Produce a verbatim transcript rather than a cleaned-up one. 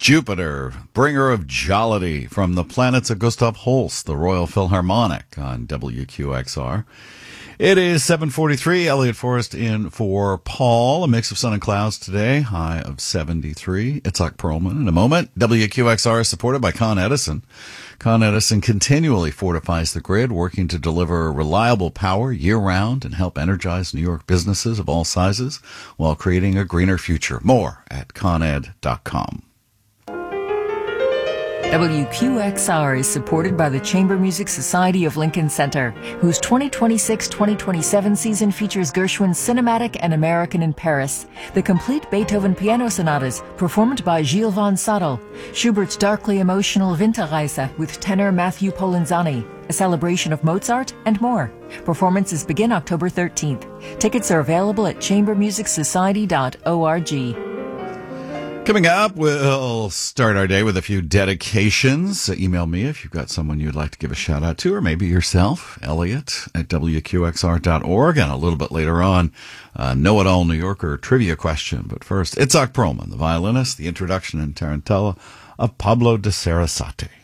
Jupiter, bringer of jollity from the planets of Gustav Holst, the Royal Philharmonic on W Q X R. It is seven forty-three. Elliot Forrest in for Paul. A mix of sun and clouds today. High of seventy-three. Itzhak Perlman in a moment. W Q X R is supported by Con Edison. Con Edison continually fortifies the grid, working to deliver reliable power year-round and help energize New York businesses of all sizes while creating a greener future. More at con ed dot com. W Q X R is supported by the Chamber Music Society of Lincoln Center, whose twenty twenty-six twenty twenty-seven season features Gershwin's Cinematic and American in Paris, the complete Beethoven piano sonatas performed by Gilles von Sadel, Schubert's darkly emotional Winterreise with tenor Matthew Polenzani, a celebration of Mozart, and more. Performances begin October thirteenth. Tickets are available at chamber music society dot org. Coming up, we'll start our day with a few dedications. Email me if you've got someone you'd like to give a shout out to, or maybe yourself, Elliot at W Q X R dot org. And a little bit later on, uh, know-it-all New Yorker trivia question. But first, Itzhak Perlman, the violinist, the introduction and tarantella of Pablo de Sarasate.